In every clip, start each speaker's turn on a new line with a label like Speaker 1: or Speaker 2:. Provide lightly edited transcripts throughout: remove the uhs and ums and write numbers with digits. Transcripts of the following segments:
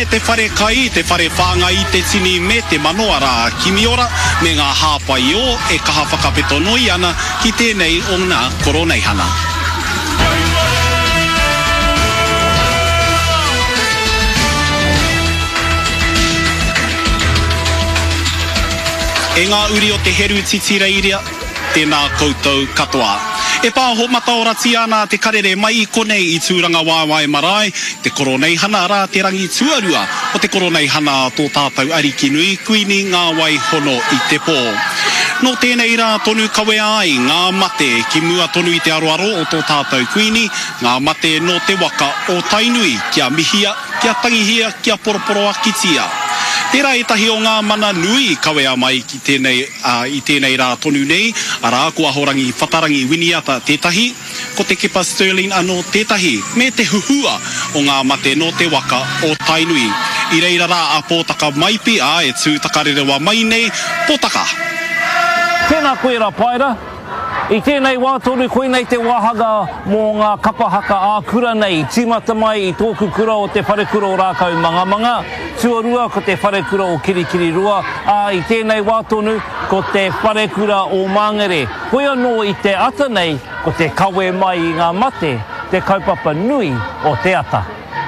Speaker 1: te whare kai, te whare whanga i te tini me te manoa rā kimi ora me ngā hāpai o e kaha whakapeto noi ana ki tēnei o ngā koroneihana. E ngā uri o te heru titireiria, tēnā koutou katoa. E pāho mata o rati ana te karere mai i konei i tūranga wāwai marae, te koroneihana rā te rangi tuarua o te koroneihana tō tātou ariki nui, kuini ngā wai hono i te pō. No tēnei rā tonu kawe ai ngā mate ki mua tonu i te aroaro o tō tātou kuini, ngā mate no te waka o tainui, kia mihia, kia tangihia, kia poroporo a kitia. Tērā e tahi o ngā mana nui kawea mai ki tēnei, i tēnei rā tonu nei, arā kua horangi whatarangi winiata tētahi, ko te kepa Sterling anō tētahi, me te huhua o ngā mate no te waka o tainui. I reira rā a pōtaka maipi, e tūtakarerewa mai nei, pōtaka.
Speaker 2: Tēnā koe rā paira. I tēnei wātoru koe nei te wāhanga mō ngā kapahaka ākura nei, tīmata mai i tōku kura o te wharekura o rākau mangamanga, tuarua ko te wharekura o kirikiri rua, I tēnei wātonu ko te wharekura o Māngere. Koe anō i te ata nei, ko te kawe mai i ngā mate, te kaupapa nui o te ata.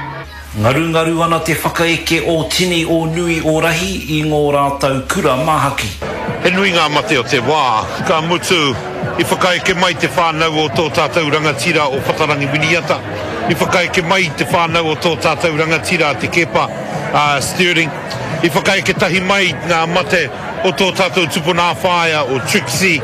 Speaker 3: Ngaru ana te whakaeke o tini o nui o rahi i ngō rātau kura mahaki.
Speaker 4: He nui ngā mate o te wā, ka mutu i whakaeke mai te whānau o tō tātou rangatira o Whatarangi Winiata. I whakaeke mai te whānau o tō tātou rangatira te kepa Sterling. I whakaeke tahi mai ngā mate o tō tātou tupuna whāia o Trixie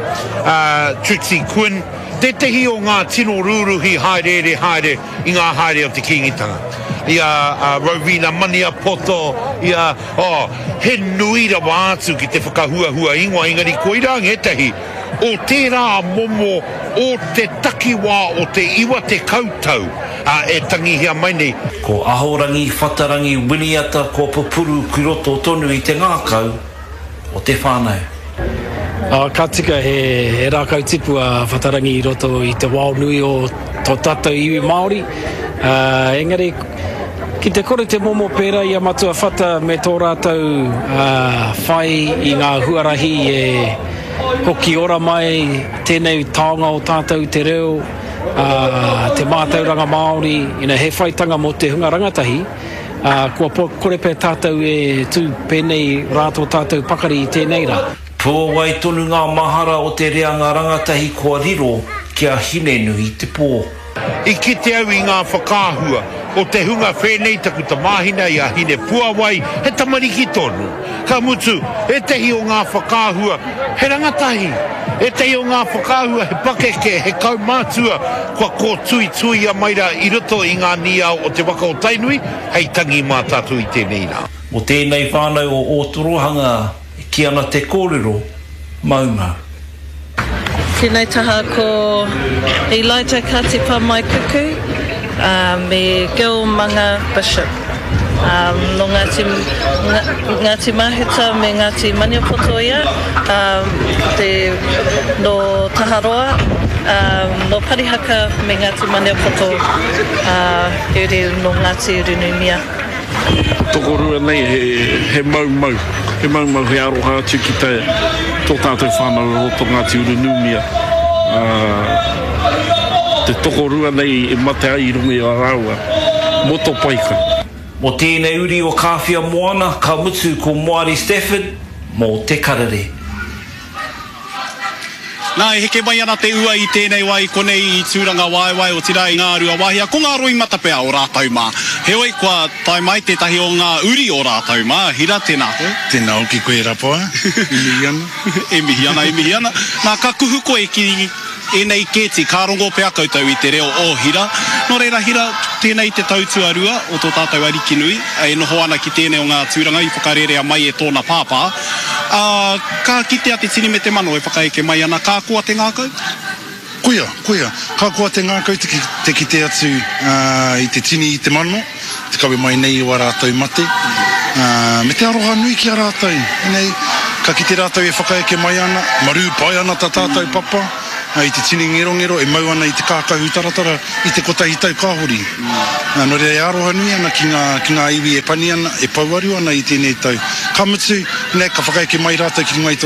Speaker 4: Quinn. Te tehi o ngā tino rūruhi haere i ngā haere o te kingitanga. Ia Rowena Mania Poto, ia he nui rawa atu ki te whakahuahua ingoa ingari koira ngetahi o tērā momo o te takiwā o te iwa te kautau e tangihia mai nei.
Speaker 3: Ko ahorangi Whatarangi Winiata ko pupuru kuroto tonu i te ngākau o te whānau.
Speaker 5: Ka tika he rākau tipu a Whatarangi i roto i te wao nui o tō tātou iwi Māori. Engari, ki te kore te momo pēra i a matua whata me tō rātou whai i ngā huarahi e hoki ora mai tēnei taonga o tātou te reo, te mātauranga Māori, ina he whaitanga mo te hunga rangatahi, kua kore pē tātou e tū pēnei rātou tātou pakari i tēnei rā.
Speaker 3: Puawai tonu ngā mahara o te reanga rangatahi kua riro kia hine nui te pō.
Speaker 4: I kite au i ngā whakāhua o te hunga whenei taku ta māhina i a hine puawai he tamariki tonu. Ka mutu, e tehi o ngā whakāhua he rangatahi. E tehi o ngā whakāhua he pakeke, he kaumātua kua ko tui a maira i roto i ngā niau o te waka o tainui, hei tangi mā tātou i tēnei rā.
Speaker 3: O tēnei whānau o Otorohanga ki ana te kōrero, maumau.
Speaker 6: Tēnei taha ko Elijah Katipa mai kuku, me Gil Manga Bishop. No Ngāti Maheta me Ngāti Maniapoto ia, no Taharoa, no Parihaka me Ngāti Maniapoto, no Ngāti Runumia.
Speaker 7: Tokorua nei he maumau, he aroha atu ki te tō tātou whānau o tō Ngāti Urunumia. Te tokorua nei e mate ai rungi a raua, moto paika.
Speaker 3: Mo tēnei uri o Kāwhia Moana, ka mutu ko Moari Stafford, mō te karere.
Speaker 1: Nā, e heke mai ana te ua i tēnei wai konei i tūranga waiwai o tirai ngā rua wahia, ko ngā roi matapea o rātau mā. Heoi, kua tai mai te tahi o ngā uri o rātau mā, hira tēnā koe.
Speaker 8: Tēnā o ki koe rapoa,
Speaker 1: e mihi ana. Nā, ka kuhu koe ki enei kēti, ka rongo pea koutou i te reo o hira. No reira hira, tēnei te tautua rua o tō tātou ariki nui, e noho ana ki tēnei o ngā tūranga i whakarerea mai e tōna pāpā. Ka kitea te tini me te mano e whakaeke mai ana, ka kua te ngākau?
Speaker 8: Koia. Ka kua te ngākau te kite atu i te tini i te mano, te kawe mai nei o rātou mate. Me te aroha nui ki a rātou. Nei, ka kite rātou e whakaeke mai ana, maru pai ana ta tātou papa, i te tini ngero e mau ana i te kākahu taratara i te kotahi tau kāhori. No re aroha nui ana ki ngā iwi e pani ana, e pauaru ana i tēnei tau. Ka mutu, nei, ka whakaeke mai rātou ki ngai tō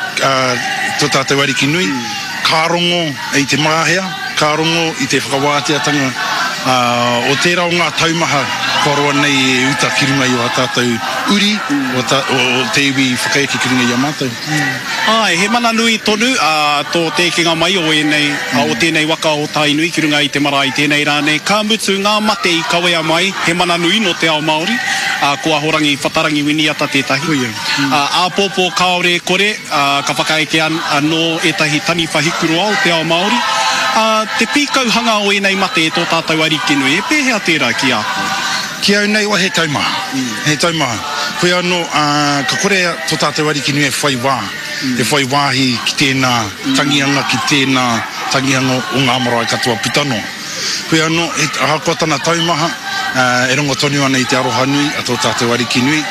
Speaker 8: tātou ariki nui. Ka rongo i te māhea, ka rongo i te whakawāteatanga o tērā o ngā taumaha koroa nei e uta ki runga i o a tātou uri o te iwi whakaeke ki runga i a mātou.
Speaker 1: Ai, he mana nui tonu tō tēkinga mai o enei, o tēnei waka o tainui ki runga i te marae tēnei rāne. Ka mutu ngā mate i kawea mai, he mana nui no te ao Māori, kua horangi whatarangi winiata tētahi. Āpōpō kaore kore, ka whakaeke anō etahi tani whahikuroa o te ao Māori. Te pīkauhanga o enei mate e tō tātou ariki nui, e pēhea tērā ki a?
Speaker 8: Ki au nei wa he taumaha. He taumaha. Koe anō, ka korea tō tātou ariki nui e whai wā. E whai wāhi ki tēnā tangianga, ki tēnā tangianga o ngā marae katoa pitano. Koe anō, e ahakoa tana taumaha, e rongo tonu ana i te aroha nui, a tō tātou ariki nui.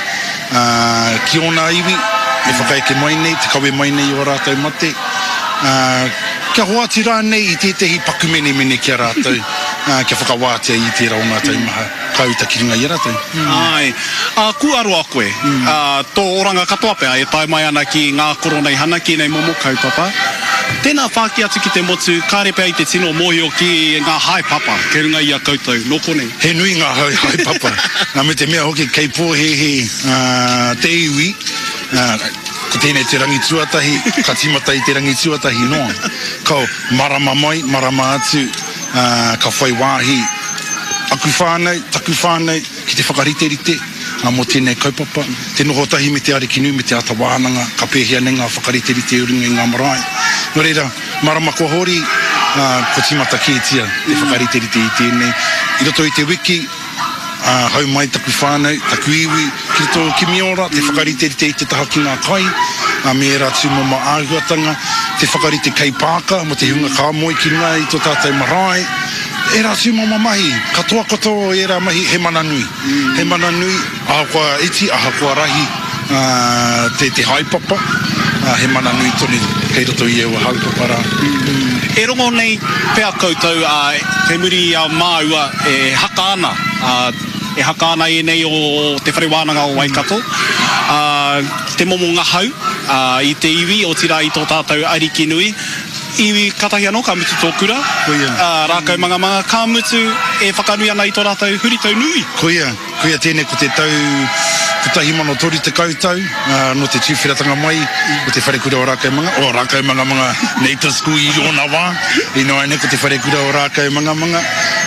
Speaker 8: Ki ona iwi, e whakaeke mai nei, te kawe mai nei o rātou mate. Kia hoati rā nei i tētehi pakumene mene kia rātou. Kia whakawātia i tērā o ngā taumaha. Kauta ki runga i rātou.
Speaker 1: Ai. Ku aroa koe. Tō oranga katoa pēa e tai mai ana ki ngā koronei hana ki nei momo kaupapa. Tēnā whāki atu ki te motu, kāre pēa i te tino mōhio ki ngā haipapa, ke runga i a koutou, no konei.
Speaker 8: He nui ngā haipapa. Me te mea hoki kei pōhehe te iwi. Ko tēnei te rangi tuatahi, ka timata i te rangi tuatahi noa. Kau marama mai, marama atu, ka whai wāhi. Aku whānau, taku whānau, ki te whakariterite, mō tēnei kaupapa. Te noho tahi me te ariki nui, me te ata wānanga, ka pēhea nei ngā whakariterite urunga i ngā marae. No reira, marama kua hori, ko timata kētia, te whakariterite i tēnei. I roto i te wiki, hau mai taku whānau, taku iwi, ki roto ki miora, te whakariterite i te taha ki ngā kai, me e rātu mama āhuatanga, te whakarite kei pāka, mo te hunga kā moi ki runga i tō tātou marae. E rātu mama mahi, katoa katoa e rā mahi, he mana nui. He mana nui, ahakoa iti, ahakoa rahi, te haipapa, he mana nui tonu, kei roto i ewa haupapa rā.
Speaker 1: E rongo nei pēa koutou, te muri māua e haka ana, e haka ana e nei o te wharewānanga o Waikato. Te momo ngahau, i te iwi o tira i tō tātou ariki nui. Iwi katahi anō, ka mutu tō kura. Rākau manga, ka mutu e whakanui ana i tō rātou huritau nui.
Speaker 8: Koia tēnei ko te tau, ko tahi mano tori te kautau, no te tūwhiratanga mai, ko te wharekura o rākau manga, native school i rōna wā, i noa ne ko te wharekura o rākau manga,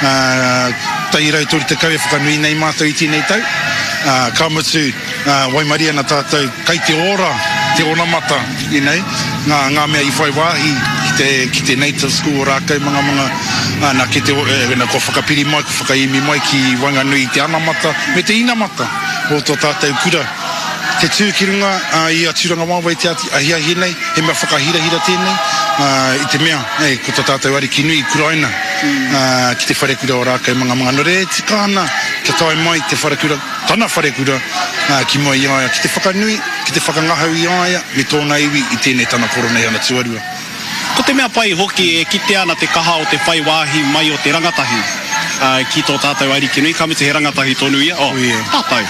Speaker 8: tahi rau tori te kau e whakanui nei mātou i tēnei tau. Ka mutu, waimari ana tātou, kai te ora, te ona mata, ngā mea i whai wāhi, ki te native school o rākau manga, nā ke te, ko whakapiri mai, ko whakaimi mai ki Wanganui te anamata, me te inamata o tō tātou kura. Te tū ki runga i a tūranga māwai te ati ahiahi nei, he mea whakahira tēnei, i te mea, ko tō tātou ariki nui i kuraina, ki te wharekura o rākau manga. No re, tika ana, kia tai mai te wharekura, tana wharekura, ki mua i aia, ki te whakanui, ki te whakangahau i aia, me tōna iwi i tēnei tana koronei ana tuarua.
Speaker 1: Ko te mea pai hoki e kite ana te kaha o te whai wāhi mai o te rangatahi. Ki tō tātou ariki nui, ka mutu he rangatahi tonu ia. Tātou.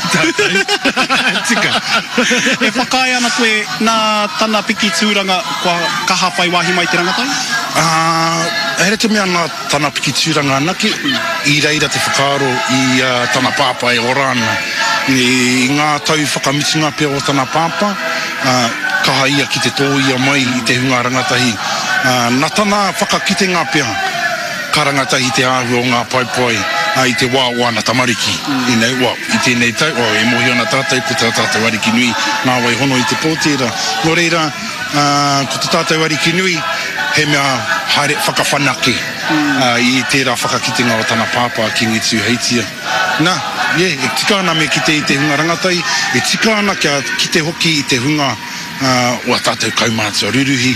Speaker 8: Tika.
Speaker 1: E whakai ana koe nā tana piki tūranga kua kaha whai wāhi mai te rangatahi?
Speaker 8: Here te mea nā tana piki tūranga anake, i reira te whakaaro i tana pāpa e orana. I ngā tau whakamitunga pia o tana pāpa, kaha ia ki te tōia mai i te hunga rangatahi. Nā tana whakakitenga pia, ka rangatahi te āhu o ngā paipai, i te wāwana tamariki. I tēnei tau, e mohi ana tātou, ko tā tātou ariki nui, ngā wai hono i te pōtera. No reira, ko tā tātou ariki nui, he mea haere whakawhanake i tērā whakakitenga o tana pāpā ki ngitu heitia. Nā, e tika ana me kite i te hunga rangatai, e tika ana kia kite hoki i te hunga o a tātou kaumātua ruruhi,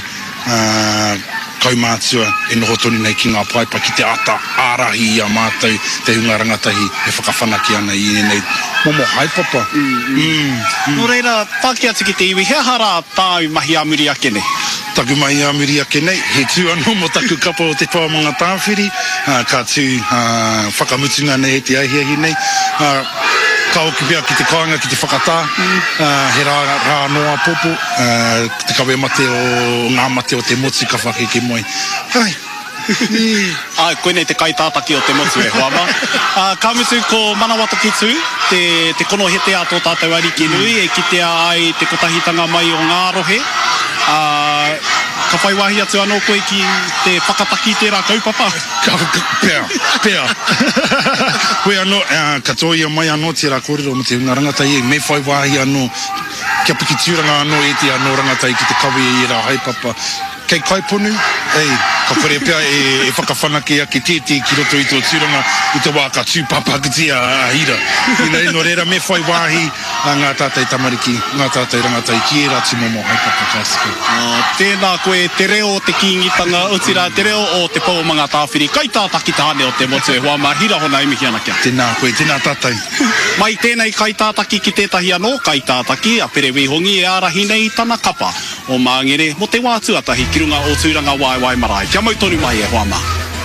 Speaker 8: kaumātua e noho tonu nei ki ngā paipa ki te ata ārahi i a mātou te hunga rangatahi e whakawhanaki ana i nei momo haipapa.
Speaker 1: No reira, pāki atu ki te iwi, hea hara tāu mahi amuri ake ne?
Speaker 8: taku mai a miria ke nei, he tū anō mo taku kapa o te pāmanga tāwhiri, ka tū whakamutunga nei he te aihiahi nei, ka oki pia ki te kāinga ki te whakatā, he rā noa popo, te kawe mate o ngā mate o te motu ka whakeke moi. Hai.
Speaker 1: Koe nei te kaitātaki o te motu e hoama. Ka mutu ko Manawatu ki tū, te kono he te ato tātou ariki nui, e kitea ai te kotahitanga mai o ngā rohe. Ka whai wahi atu anō koe ki te whakataki tērā kaupapa. Pea. Koe anō, katoia mai anō tērā kōrero mo te hunga rangatai e, me whai wahi anō, kia piki tūranga anō e te anō rangatai ki te kawe e rā haipapa. Kei kaiponu, ka kore pia e whakawhanake a ki tēti ki roto i tō tūranga i te wā ka tūpapa ki tia a hira. No reira me whai wāhi a ngā tātai tamariki, ngā tātai rangatai ki e rāti momo haipapa kāsika. Tēnā koe te reo o te kingitanga, utira te reo o te pōmanga tāwhiri, kai tātaki tāne o te motu e hoa, mā hira hona imihi anakia.
Speaker 8: Tēnā koe, tēnā tātai.
Speaker 1: Mai tēnei kai tātaki ki tētahi anō kai tātaki, a pere wihongi e arahi nei tana kapa o Māngere mo te wā tuatahi ki runga o tūranga Waewae Marae. Kia mau tonu mai e hoama.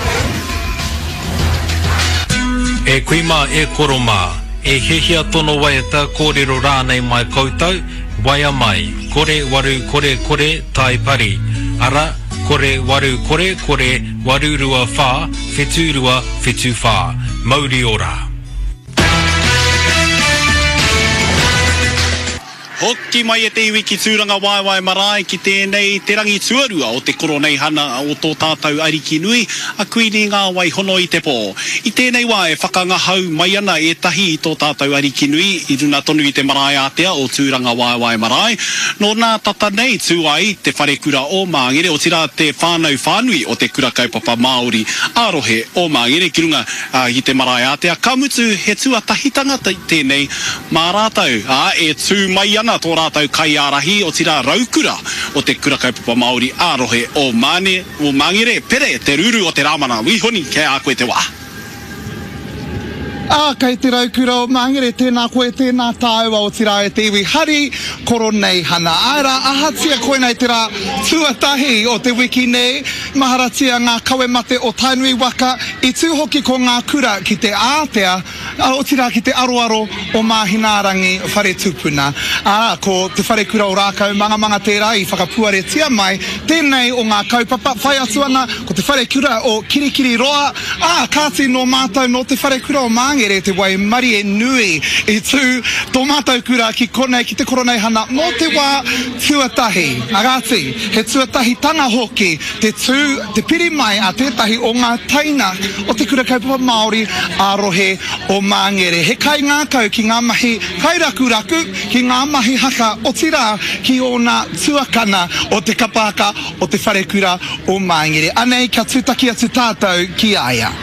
Speaker 9: E kuima e koroma, e hehia tono waiata kōrero rānei mai koutou, waia mai, kore waru kore tai pari, ara kore waru kore waru rua whā, whetu rua whetu whā, mauri ora.
Speaker 1: Hoki mai e te iwi ki tūranga Waewae Marae ki tēnei te rangi tuarua o te koro nei hana o tō tātou ariki nui, a kuini ngā wai hono i te pō. I tēnei wā e whakangahau mai ana e tahi i tō tātou ariki nui, i runa tonu i te marae atea o tūranga Waewae Marae. Nō nā tata nei tū ai te whare kura o Māngere, o tira te whānau whānui o te kura kaupapa Māori Ārohe o Māngere ki runga i te marae atea. Ka mutu he tuatahitanga tēnei mā rātau, e tū mai ana tō rātau kai ārahi o tira raukura o te kura kaupapa Māori Ārohe o Māngere, pere te ruru o te rāmana, wihoni kei a koe te wā.
Speaker 10: Kei te raukura o Māngere, tēnā koe, tēnā tāua o tira e te iwi hari, koro nei hana. Aira, ahatia koe nei te rā tuatahi o te wiki nei, maharatia ngā kawe mate o tainui waka, i tūhoki ko ngā kura ki te ātea, o tira ki te aroaro o Mahinarangi whare tupuna. Ko te whare kura o rākau manga tērā i whakapuare tia mai, tēnei o ngā kaupapa whai atu ana, ko te whare kura o Kirikiri Roa, kāti no mātou no te whare kura o Māngere, te wai mari e nui i tū tō mātou kura ki konei, ki te koronei hana, mō te wā tuatahi. Agati, he tuatahi tanga hoki, te piri mai a tētahi o ngā taina o te kura kaupapa Māori Ārohe o Māngere. He kai ngā kau ki ngā mahi kairaku ki ngā mahi haka o tira ki o ngā tuakana o te kapaka o te whare kura o Māngere. Anei kia tūtaki atu tātou ki aia.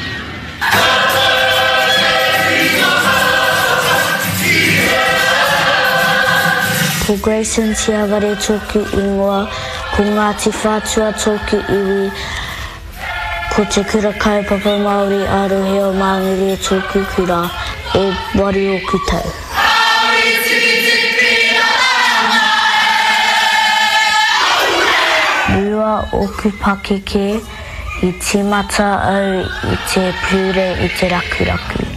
Speaker 11: Ko Grayson tia ware tōku ingoa, ko Ngāti Whātua tōku iwi, ko te kura kaupapa Māori Ārohe o Māngere tōku kura, e wari o kutau. Rua o kupakeke, i tīmata au i te pūre i te rakuraku.